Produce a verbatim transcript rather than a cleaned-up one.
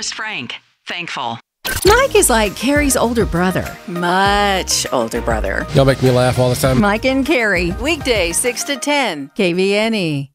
Forrest Frank. Thankful. Mike is like Carrie's older brother. Much older brother. Y'all make me laugh all the time. Mike and Carrie. Weekday, six to ten. K V N E.